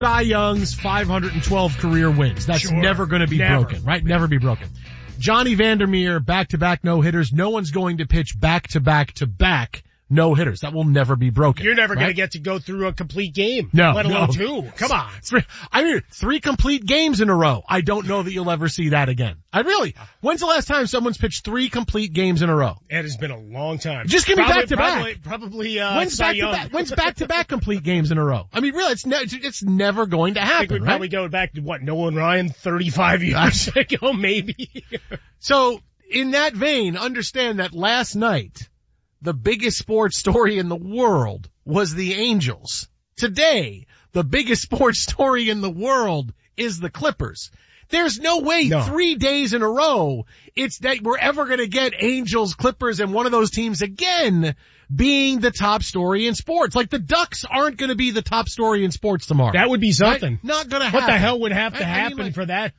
Cy Young's 512 career wins. That's never going to be broken, right? Never be broken. Johnny Vandermeer, back-to-back no-hitters. No one's going to pitch back-to-back-to-back no-hitters. That will never be broken. You're never going to get to go through a complete game. No. Let alone two. Come on. Three complete games in a row. I don't know that you'll ever see that again. When's the last time someone's pitched 3 complete games in a row? It has been a long time. Just give me back-to-back. Probably, when's back-to-back complete games in a row? I mean, really, it's never going to happen, I think we'd probably go back to Noah and Ryan 35 years ago, maybe. So, in that vein, understand that last night, the biggest sports story in the world was the Angels. Today, the biggest sports story in the world is the Clippers. There's no way 3 days in a row it's that we're ever going to get Angels, Clippers, and one of those teams again being the top story in sports. Like the Ducks aren't going to be the top story in sports tomorrow. That would be something. Right? Not going to happen. What the hell would have to happen for that?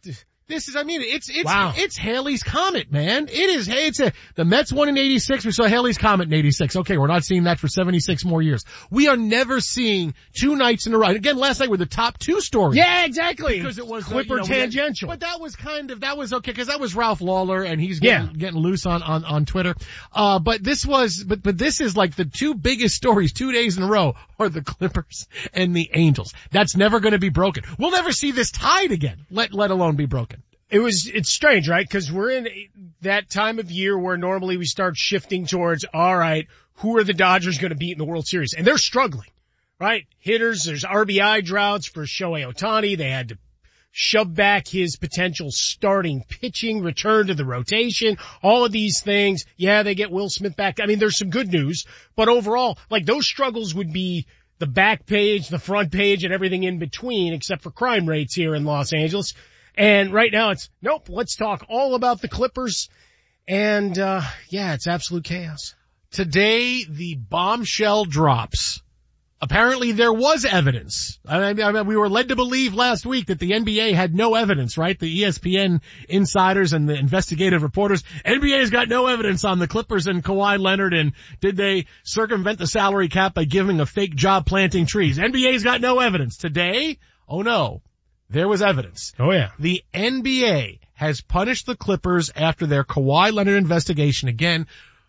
It's Halley's Comet, man. The Mets won in 86. We saw Halley's Comet in 86. Okay, we're not seeing that for 76 more years. We are never seeing 2 nights in a row. Again, last night were the top 2 stories. Yeah, exactly. Because it was Clipper tangential. But that was okay, because that was Ralph Lawler and he's getting loose on Twitter. But this is like the 2 biggest stories 2 days in a row are the Clippers and the Angels. That's never going to be broken. We'll never see this tied again, let alone be broken. It's strange, right? Because we're in that time of year where normally we start shifting towards, all right, who are the Dodgers going to beat in the World Series? And they're struggling, right? Hitters, there's RBI droughts for Shohei Ohtani. They had to shove back his potential starting pitching, return to the rotation, all of these things. Yeah, they get Will Smith back. I mean, there's some good news, but overall, like those struggles would be the back page, the front page, and everything in between, except for crime rates here in Los Angeles. And right now it's, nope, let's talk all about the Clippers. And, it's absolute chaos. Today, the bombshell drops. Apparently there was evidence. I mean, we were led to believe last week that the NBA had no evidence, right? The ESPN insiders and the investigative reporters. NBA's got no evidence on the Clippers and Kawhi Leonard, and did they circumvent the salary cap by giving a fake job planting trees? NBA's got no evidence. Today, oh no. There was evidence. Oh yeah. The NBA has punished the Clippers after their Kawhi Leonard investigation. Again,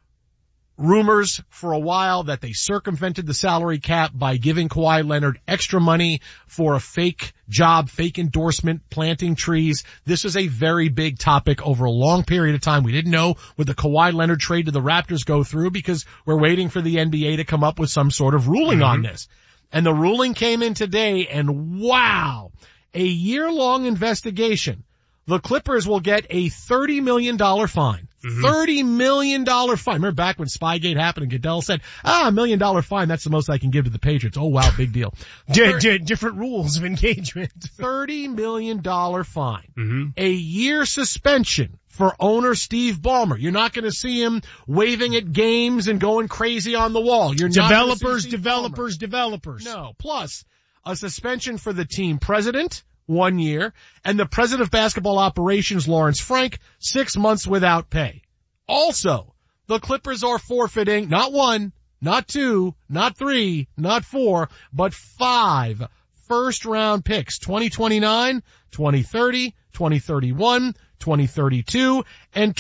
rumors for a while that they circumvented the salary cap by giving Kawhi Leonard extra money for a fake job, fake endorsement, planting trees. This was a very big topic over a long period of time. We didn't know would the Kawhi Leonard trade to the Raptors go through because we're waiting for the NBA to come up with some sort of ruling on this. And the ruling came in today, and wow. A year-long investigation. The Clippers will get a $30 million fine. $30 million fine. Remember back when Spygate happened and Goodell said, $1 million fine, that's the most I can give to the Patriots. Oh wow, big deal. Different rules of engagement. $30 million fine. A year suspension for owner Steve Ballmer. You're not going to see him waving at games and going crazy on the wall. You're not developers. No. Plus, a suspension for the team president, 1 year, and the president of basketball operations, Lawrence Frank, 6 months without pay. Also, the Clippers are forfeiting not 1, not 2, not 3, not 4, but 5 first-round picks, 2029, 2030, 2031, 2032, and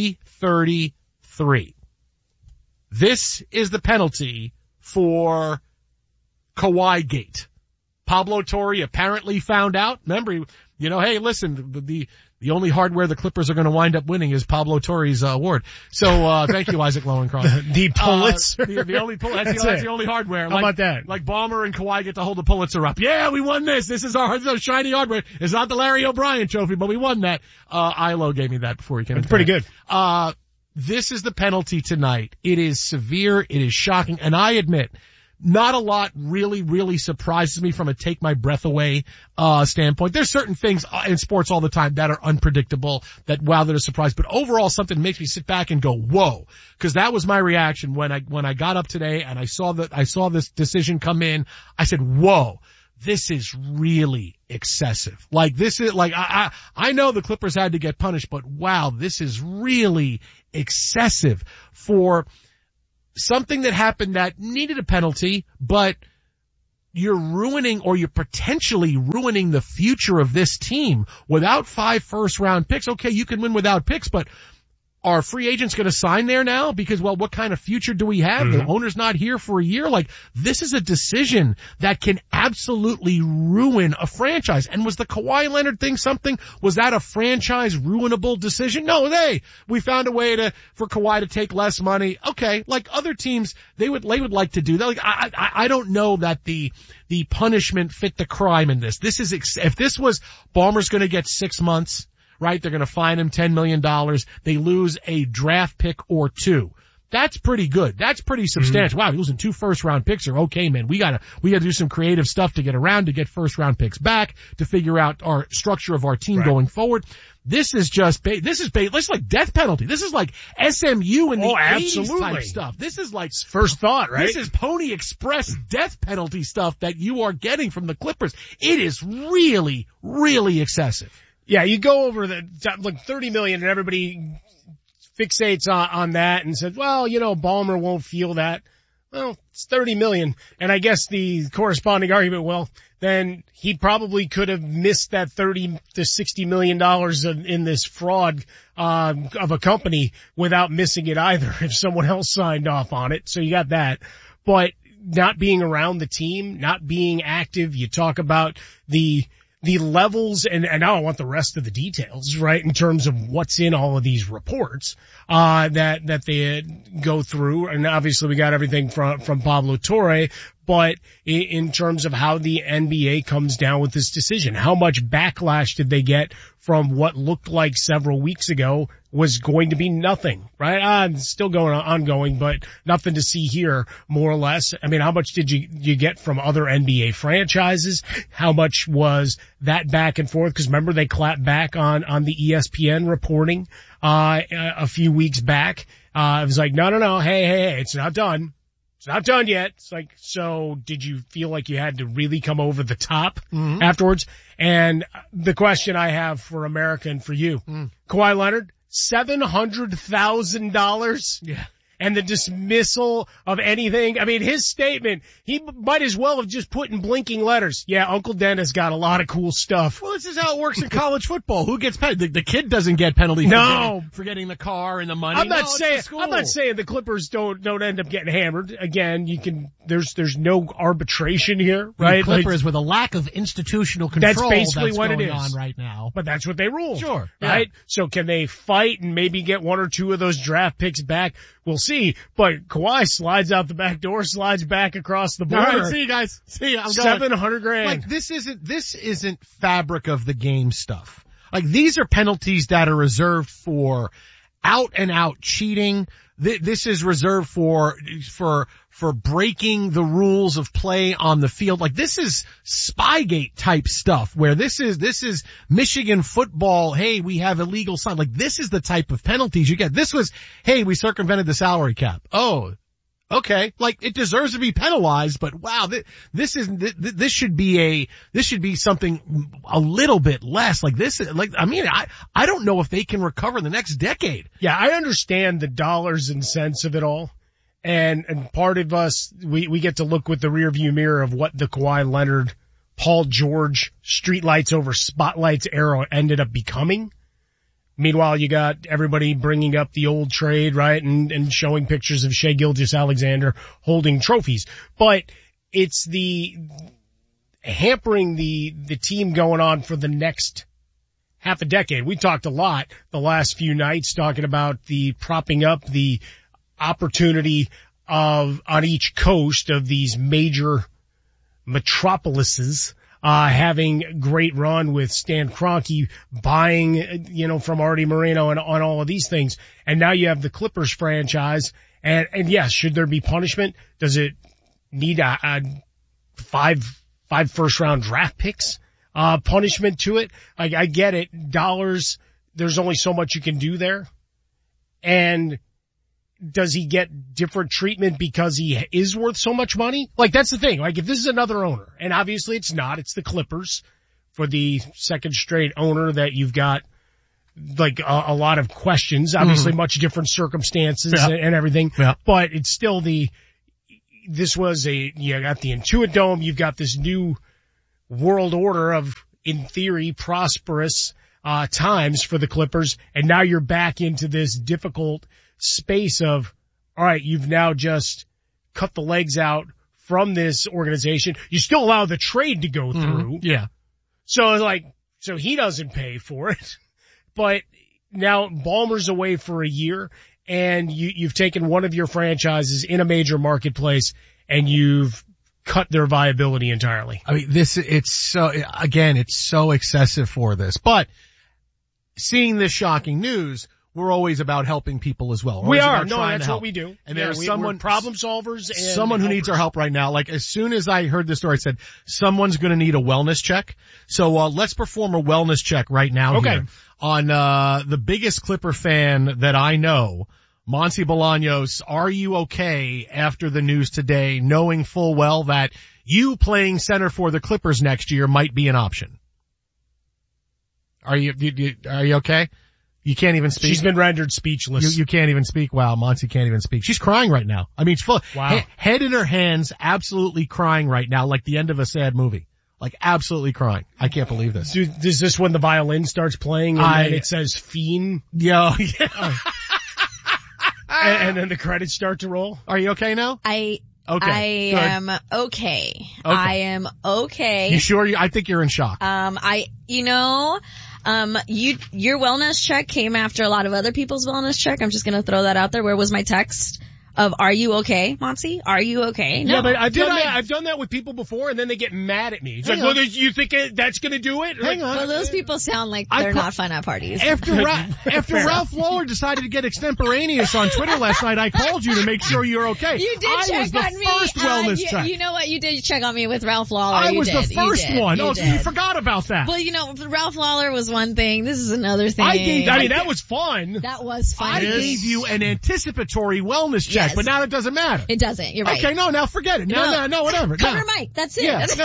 2033. This is the penalty for Kawhi Gate. Pablo Torre apparently found out. Remember, hey, listen, the only hardware the Clippers are going to wind up winning is Pablo Torre's award. So, thank you, Isaac Lowenkron. The Pulitzer. The only that's the only hardware. How about that? Like Ballmer and Kawhi get to hold the Pulitzer up. Yeah, we won this. This is our shiny hardware. It's not the Larry O'Brien trophy, but we won that. Ilo gave me that before he came in. It's pretty good. This is the penalty tonight. It is severe. It is shocking. And I admit, not a lot really, really surprises me from a take my breath away, standpoint. There's certain things in sports all the time that are unpredictable, that they're a surprise. But overall, something makes me sit back and go, whoa. Cause that was my reaction when I got up today and I saw this decision come in. I said, whoa, this is really excessive. Like this is like, I know the Clippers had to get punished, but wow, this is really excessive for something that happened that needed a penalty, but you're ruining or you're potentially ruining the future of this team without 5 first-round picks. Okay, you can win without picks, but are free agents going to sign there now? Because, well, what kind of future do we have? The owner's not here for a year. Like, this is a decision that can absolutely ruin a franchise. And was the Kawhi Leonard thing something? Was that a franchise ruinable decision? No, we found a way for Kawhi to take less money. Okay, like other teams, they would like to do that. Like, I don't know that the punishment fit the crime in this. If this was Ballmer's going to get 6 months, right? They're going to fine him $10 million. They lose a draft pick or 2. That's pretty good. That's pretty substantial. Wow, losing 2 first-round picks are okay, man. We gotta do some creative stuff to get first-round picks back, to figure out our structure of our team going forward. This is like death penalty. This is like SMU in the 80s type stuff. This is like first thought, right? This is Pony Express death penalty stuff that you are getting from the Clippers. It is really, really excessive. Yeah, you go over like $30 million and everybody fixates on that and says, well, Ballmer won't feel that. Well, it's $30 million. And I guess the corresponding argument, well, then he probably could have missed that $30 to $60 million in this fraud, of a company without missing it either if someone else signed off on it. So you got that. But not being around the team, not being active, you talk about the levels, and now I want the rest of the details, right, in terms of what's in all of these reports, that they go through. And obviously we got everything from Pablo Torre, but in terms of how the NBA comes down with this decision, how much backlash did they get from what looked like several weeks ago was going to be nothing, right? Still ongoing, but nothing to see here, more or less. I mean, how much did you get from other NBA franchises? How much was that back and forth? Because remember, they clapped back on the ESPN reporting, a few weeks back. It was like, no, hey, it's not done. It's not done yet. It's like, so did you feel like you had to really come over the top afterwards? And the question I have for America and for you, Kawhi Leonard, $700,000. Yeah. And the dismissal of anything. I mean, his statement, he might as well have just put in blinking letters. Yeah, Uncle Dennis got a lot of cool stuff. Well, this is how it works in college football. Who gets penalty? The kid doesn't get penalty for getting the car and the money. I'm not saying the Clippers don't end up getting hammered. Again, there's no arbitration here, right? The Clippers with a lack of institutional control. That's basically what it is on right now. But that's what they rule. Sure. Right? Yeah. So can they fight and maybe get 1 or 2 of those draft picks back? We'll see. But Kawhi slides out the back door, slides back across the border. All right, see you guys. See you. I'm $700,000. Like, this isn't fabric of the game stuff. Like, these are penalties that are reserved for out and out cheating. This is reserved for breaking the rules of play on the field. Like, this is Spygate type stuff where this is Michigan football. Hey, we have illegal sign. Like, this is the type of penalties you get. This was, hey, we circumvented the salary cap. Oh, okay. Like, it deserves to be penalized, but wow, this should be something a little bit less. Like, this is like, I mean, I don't know if they can recover the next decade. Yeah, I understand the dollars and cents of it all. And part of us, we get to look with the rearview mirror of what the Kawhi Leonard, Paul George, streetlights over spotlights era ended up becoming. Meanwhile, you got everybody bringing up the old trade, right? And showing pictures of Shai Gilgeous-Alexander holding trophies. But it's the hampering the team going on for the next half a decade. We talked a lot the last few nights talking about the propping up the opportunity on each coast of these major metropolises, having great run with Stan Kroenke buying, from Artie Moreno and on all of these things. And now you have the Clippers franchise. And yes, should there be punishment? Does it need a five first round draft picks, punishment to it? Like, I get it. Dollars, there's only so much you can do there. And does he get different treatment because he is worth so much money? Like, that's the thing. Like, if this is another owner, and obviously it's not, it's the Clippers, for the second straight owner that you've got, like, a lot of questions, obviously much different circumstances and everything. Yeah. But it's still this was you got the Intuit Dome, you've got this new world order of, in theory, prosperous times for the Clippers, and now you're back into this difficult space of, all right, you've now just cut the legs out from this organization. You still allow the trade to go through. Yeah. So he doesn't pay for it, but now Ballmer's away for a year, and you've taken one of your franchises in a major marketplace and you've cut their viability entirely. I mean, it's so excessive for this, but seeing this shocking news, we're always about helping people as well. We are. No, that's what we do. And there's someone, we're problem solvers, and someone who needs our help right now. Like, as soon as I heard this story, I said, someone's going to need a wellness check. So, let's perform a wellness check right now. Okay. Here on, the biggest Clipper fan that I know, Monty Bolaños. Are you okay after the news today, knowing full well that you playing center for the Clippers next year might be an option? Are you okay? You can't even speak. She's been rendered speechless. You can't even speak. Wow, Monty can't even speak. She's crying right now. I mean, head in her hands, absolutely crying right now, like the end of a sad movie. Like, absolutely crying. I can't believe this. Is this when the violin starts playing and then it says Fiend? Yeah. And then the credits start to roll? Are you okay now? I Okay. am okay. I am okay. You sure? I think you're in shock. Your wellness check came after a lot of other people's wellness check. I'm just gonna throw that out there. Where was my text of, are you okay, Monty? Are you okay? No. Yeah, but I've done that with people before, and then they get mad at me. It's like, well, you think that's gonna do it? Hang on. Well, those people sound like they're not fun at parties. After Ralph Lawler decided to get extemporaneous on Twitter last night, I called you to make sure you're okay. You did check on me. I was the first wellness check. You know what? You did check on me with Ralph Lawler. I was the first one. You You forgot about that. Well, Ralph Lawler was one thing. This is another thing. That was fun. That was fun. I gave you an anticipatory wellness check, but now it doesn't matter. It doesn't. You're right. Okay, now forget it. No, whatever. Cover Mike. That's it. Yeah,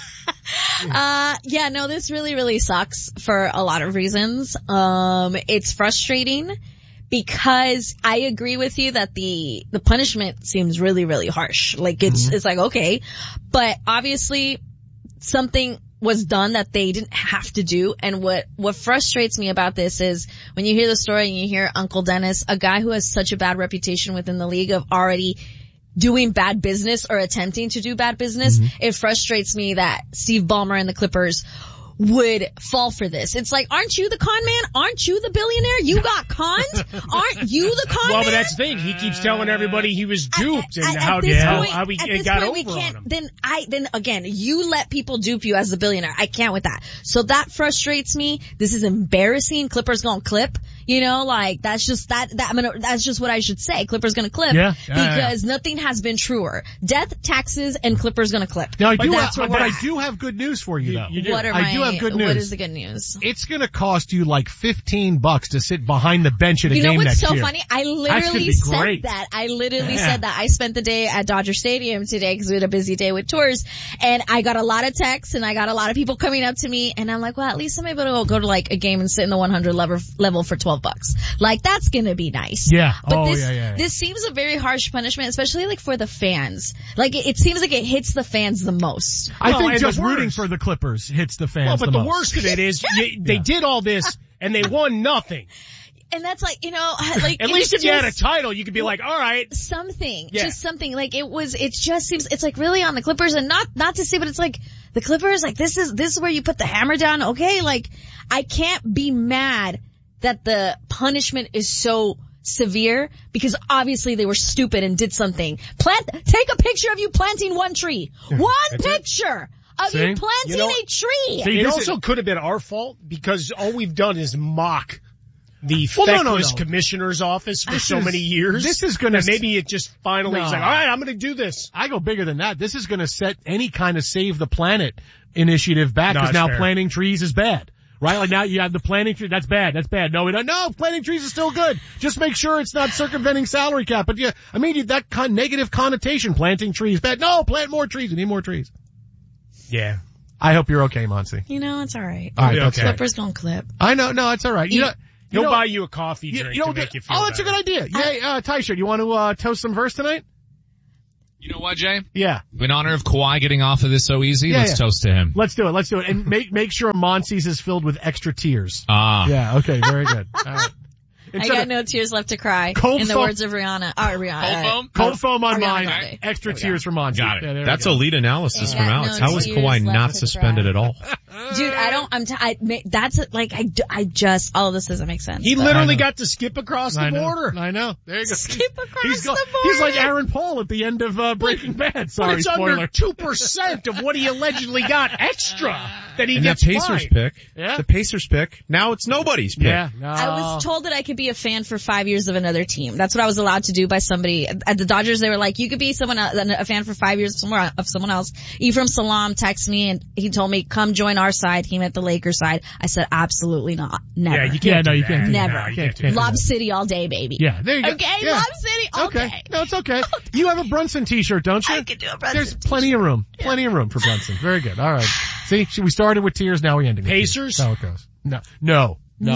no. This really, really sucks for a lot of reasons. It's frustrating because I agree with you that the punishment seems really, really harsh. Like, it's like, okay, but obviously something was done that they didn't have to do. And what frustrates me about this is when you hear the story and you hear Uncle Dennis, a guy who has such a bad reputation within the league of already doing bad business or attempting to do bad business, it frustrates me that Steve Ballmer and the Clippers would fall for this. It's like, aren't you the con man? Aren't you the billionaire? You got conned? Aren't you the con man? Well, but that's the thing. He keeps telling everybody he was duped and how we got over on him. Then again, you let people dupe you as the billionaire. I can't with that. So that frustrates me. This is embarrassing. Clippers gonna clip. That's just what I should say. Clippers gonna clip. Because nothing has been truer. Death, taxes, and Clippers gonna clip. Now, I do have good news for you though. I do have good news. What is the good news? It's gonna cost you like $15 to sit behind the bench at a game next year. You know what's so funny? I literally said great. that. I spent the day at Dodger Stadium today because we had a busy day with tours, and I got a lot of texts and I got a lot of people coming up to me, and I'm like, well, at least I'm able to go to like a game and sit in the 100 level for $12. Like, that's gonna be nice. Yeah. But this seems a very harsh punishment, especially like for the fans. Like, it seems like it hits the fans the most. I think just rooting for the Clippers hits the fans the most. But the worst of it is they did all this and they won nothing. And that's like, at least if you had a title, you could be like, all right. Something. Yeah. Just something. Like, it just seems, it's like really on the Clippers, and not to say, but it's like, the Clippers, like, this is where you put the hammer down. Okay, like, I can't be mad that the punishment is so severe because obviously they were stupid and did something. Take a picture of you planting one tree. One picture of you planting a tree. It also could have been our fault because all we've done is mock the feckless commissioner's office for so many years. This is going to... Maybe it just finally is like, all right, I'm going to do this. I go bigger than that. This is going to set any kind of Save the Planet initiative back because now planting trees is bad. Right? Like, now you have the planting tree. That's bad. No, we don't. No, planting trees is still good. Just make sure it's not circumventing salary cap. But that negative connotation, planting trees bad. No, plant more trees. We need more trees. Yeah. I hope you're okay, Monty. It's alright. All right, that's Clippers don't clip. I know. No, it's alright. He'll buy you a coffee drink to make you feel that's better. a good idea. Taisha, you want to toast some verse tonight? You know what, Jay? Yeah. In honor of Kawhi getting off of this so easy, let's toast to him. Let's do it. And make sure Monsi's is filled with extra tears. Yeah, okay, very good. All right. I got no tears left to cry. In the words of Rihanna. Cold foam on mine. Grande. Extra tears for Monty. Got it. Yeah, that's elite analysis from Alex. How was Kawhi not suspended at all? Dude, all of this doesn't make sense. He literally got to skip across the border. I know. There you go. Skip across the border. He's like Aaron Paul at the end of Breaking Bad. Sorry, but it's spoiler. under 2% of what he allegedly got extra that he gets that Pacers fined. pick. Yeah. The Pacers pick. Now it's nobody's pick. Yeah. No. I was told that I could be a fan for 5 years of another team. That's what I was allowed to do by somebody at the Dodgers. They were like, you could be a fan for 5 years of someone else. Ephraim Salam texted me and he told me, come join our side. He meant the Lakers side. I said, absolutely not. Never. Yeah, you can't. You can't. Never. No, you can't. Lob City all day, baby. Yeah, there you go. Okay, yeah. Lob City all day. No, it's okay. You have a Brunson t-shirt, don't you? I could do a Brunson There's plenty of room. Yeah. Plenty of room for Brunson. Very good. All right. See, we started with tears, now we ended with Pacers? Tears. That's how it goes. No. No.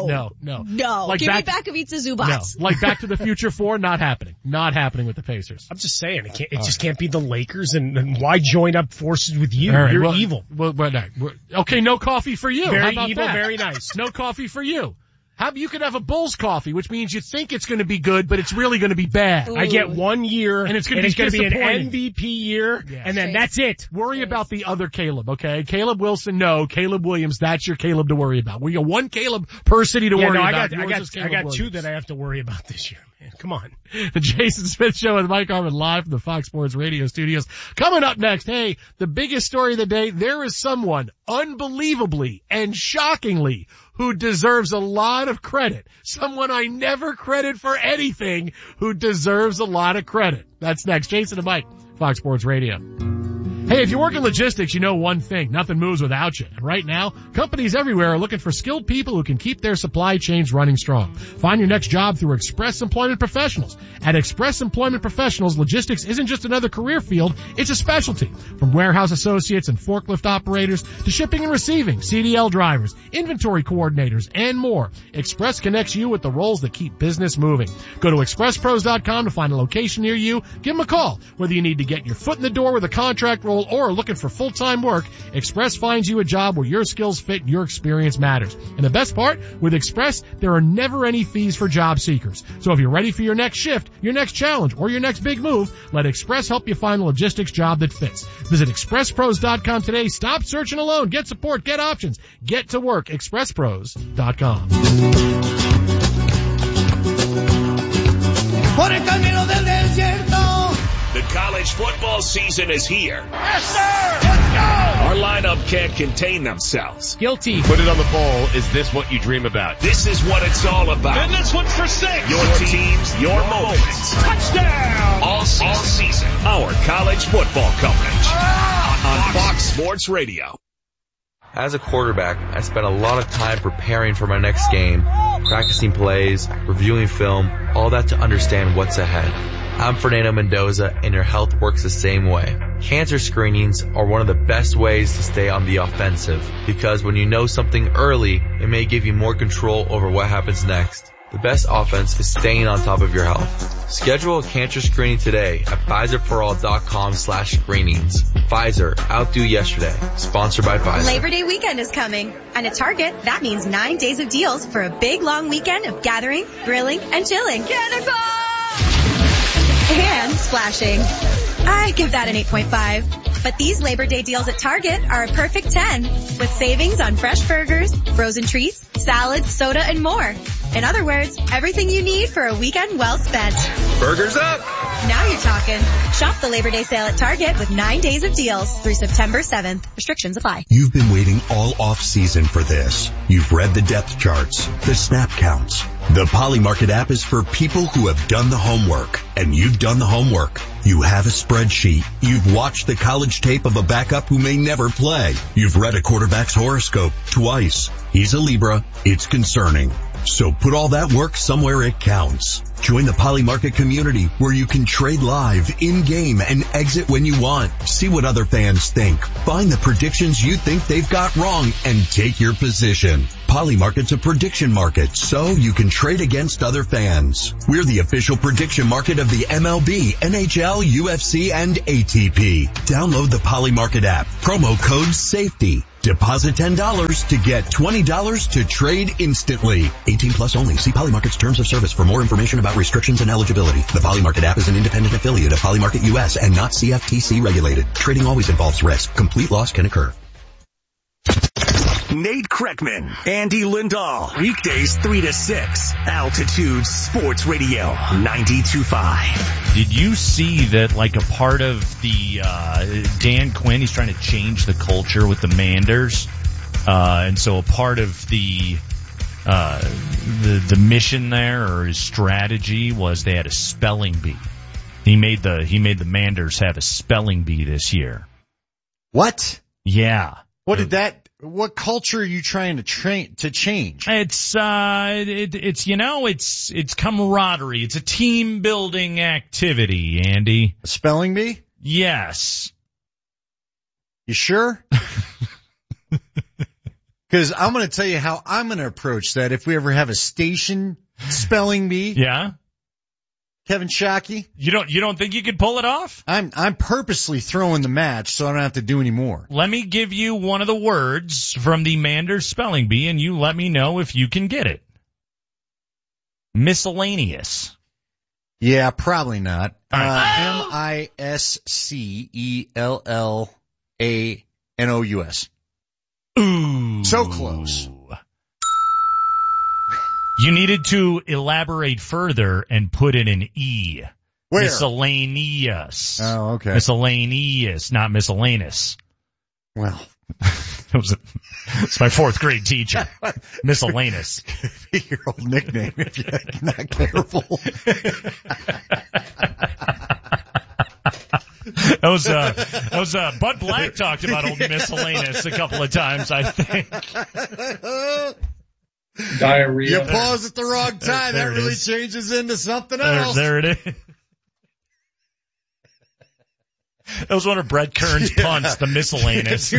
Like give me back Ivica Zubats. No. Like Back to the Future 4, not happening. Not happening with the Pacers. I'm just saying, it just can't be the Lakers, and why join up forces with you? Right, You're evil. Okay, no coffee for you. Very How about evil, that? very nice. No coffee for you. You could have a Bulls coffee, which means you think it's going to be good, but it's really going to be bad. Ooh. I get 1 year, and it's going to be an MVP year, and then that's it. Worry about the other Caleb, okay? Caleb Wilson, no. Caleb Williams, that's your Caleb to worry about. We got one Caleb per city to worry about. I got two that I have to worry about this year, man. Come on. The Jason Smith Show with Mike Harmon live from the Fox Sports Radio studios. Coming up next, hey, the biggest story of the day, there is someone unbelievably and shockingly who deserves a lot of credit. Someone I never credit for anything who deserves a lot of credit. That's next. Jason and Mike, Fox Sports Radio. Hey, if you work in logistics, you know one thing. Nothing moves without you. And right now, companies everywhere are looking for skilled people who can keep their supply chains running strong. Find your next job through Express Employment Professionals. At Express Employment Professionals, logistics isn't just another career field, it's a specialty. From warehouse associates and forklift operators to shipping and receiving, CDL drivers, inventory coordinators, and more. Express connects you with the roles that keep business moving. Go to expresspros.com to find a location near you. Give them a call. Whether you need to get your foot in the door with a contract role or looking for full-time work, Express finds you a job where your skills fit and your experience matters. And the best part, with Express, there are never any fees for job seekers. So if you're ready for your next shift, your next challenge, or your next big move, let Express help you find a logistics job that fits. Visit expresspros.com today. Stop searching alone. Get support. Get options. Get to work. expresspros.com. Por el camino del desierto. The college football season is here. Yes, sir! Let's go! Our lineup can't contain themselves. Guilty. Put it on the poll. Is this what you dream about? This is what it's all about. And this one's for 6. Your teams, your moments. Touchdown! All season. Our college football coverage. On Fox Sports Radio. As a quarterback, I spent a lot of time preparing for my next game, practicing plays, reviewing film, all that to understand what's ahead. I'm Fernando Mendoza, and your health works the same way. Cancer screenings are one of the best ways to stay on the offensive, because when you know something early, it may give you more control over what happens next. The best offense is staying on top of your health. Schedule a cancer screening today at PfizerForAll.com/screenings. Pfizer, outdo yesterday. Sponsored by Pfizer. Labor Day weekend is coming, and at Target, that means 9 days of deals for a big long weekend of gathering, grilling, and chilling. Cannonball! And splashing. I give that an 8.5. But these Labor Day deals at Target are a perfect 10, with savings on fresh burgers, frozen treats, salads, soda, and more. In other words, everything you need for a weekend well spent. Burgers up! Now you're talking. Shop the Labor Day sale at Target with 9 days of deals through September 7th. Restrictions apply. You've been waiting all off season for this. You've read the depth charts, the snap counts. The Polymarket app is for people who have done the homework, and you've done the homework. You have a spreadsheet. You've watched the college tape of a backup who may never play. You've read a quarterback's horoscope twice. He's a Libra. It's concerning. So put all that work somewhere it counts. Join the Polymarket community where you can trade live, in-game, and exit when you want. See what other fans think. Find the predictions you think they've got wrong and take your position. Polymarket's a prediction market, so you can trade against other fans. We're the official prediction market of the MLB, NHL, UFC, and ATP. Download the Polymarket app. Promo code SAFETY. Deposit $10 to get $20 to trade instantly. 18 plus only. See Polymarket's terms of service for more information about restrictions and eligibility. The Polymarket app is an independent affiliate of Polymarket US and not CFTC regulated. Trading always involves risk. Complete loss can occur. Nate Kreckman, Andy Lindahl, weekdays 3 to 6, Altitude Sports Radio, 92.5. Did you see that, like, a part of the Dan Quinn, he's trying to change the culture with the Manders, and so a part of the mission there, or his strategy, was they had a spelling bee. He made the Manders have a spelling bee this year. What? Yeah. What culture are you trying to change? It's camaraderie. It's a team building activity, Andy. A spelling bee? Yes. You sure? Because I'm going to tell you how I'm going to approach that if we ever have a station spelling bee. Yeah. Kevin Shockey. You don't think you could pull it off? I'm purposely throwing the match so I don't have to do any more. Let me give you one of the words from the Manders spelling bee and you let me know if you can get it. Miscellaneous. Yeah, probably not. MISCELLANOUS. Ooh. So close. You needed to elaborate further and put in an E. Where? Miscellaneous. Oh, okay. Miscellaneous, not miscellaneous. Well, it's my fourth grade teacher. Miscellaneous. Be your old nickname if you're not careful. That was Bud Black talked about old miscellaneous a couple of times, I think. Diarrhea. You pause at the wrong time. That really changes into something else. There it is. That was one of Brett Kern's punts, the miscellaneous.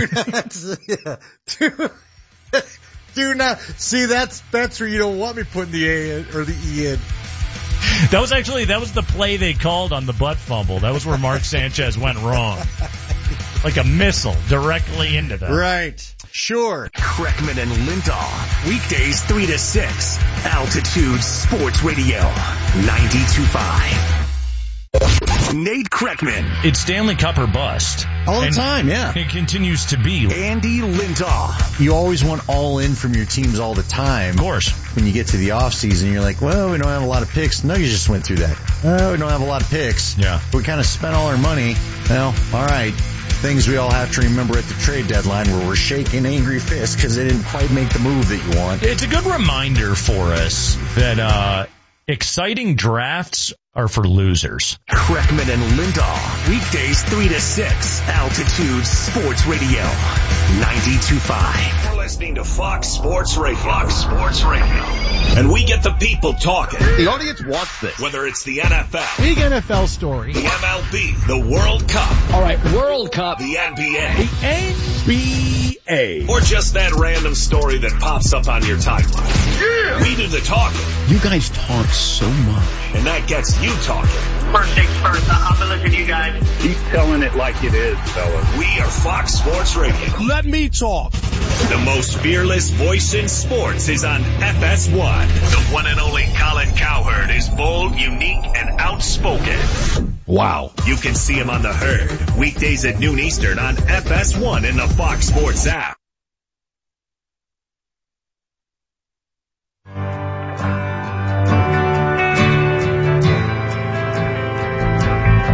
Do not. See, that's where you don't want me putting the A in, or the E in. That was the play they called on the butt fumble. That was where Mark Sanchez went wrong. Like a missile directly into them. Right. Sure. Kreckman and Lindahl, weekdays 3 to 6, Altitude Sports Radio, 92.5. Nate Kreckman. It's Stanley Cup or bust. All the time, yeah. It continues to be. Andy Lindahl. You always want all in from your teams all the time. Of course. When you get to the off season, you're like, well, we don't have a lot of picks. No, you just went through that. Oh, we don't have a lot of picks. Yeah. We kind of spent all our money. Well, all right. Things we all have to remember at the trade deadline where we're shaking angry fists because they didn't quite make the move that you want. It's a good reminder for us that exciting drafts are for losers. Kreckman and Lindahl, weekdays 3 to 6, Altitude Sports Radio, 92.5. You're listening to Fox Sports Radio. Fox Sports Radio. And we get the people talking. The audience wants this. Whether it's the NFL. Big NFL story. The MLB. The World Cup. All right, World Cup. The NBA. The NBA. Or just that random story that pops up on your timeline. Yeah. We do the talking. You guys talk so much. And that gets you talking. First things first, I'll be listening to you guys. Keep telling it like it is, fellas. We are Fox Sports Radio. Let me talk. The most fearless voice in sports is on FS1. The one and only Colin Cowherd is bold, unique, and outspoken. Wow. You can see him on The Herd, weekdays at noon Eastern on FS1 in the Fox Sports app.